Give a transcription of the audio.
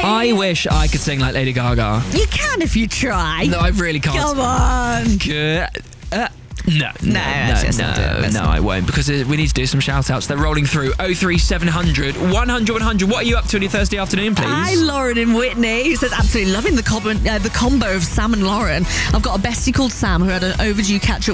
I wish I could sing like Lady Gaga. You can if you try. No, I really can't. Come on. Good. No, No, I won't, because we need to do some shout-outs. They're rolling through 03700 100 100. What are you up to on your Thursday afternoon, please? Hi, Lauren in Whitney, who says, absolutely loving the combo of Sam and Lauren. I've got a bestie called Sam who had an overdue catch-up